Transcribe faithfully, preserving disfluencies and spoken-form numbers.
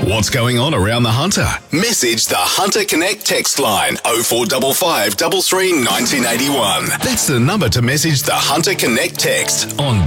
What's going on around the Hunter? Message the Hunter Connect text line oh four five five, three three, one nine eight one. That's the number to message the Hunter Connect text on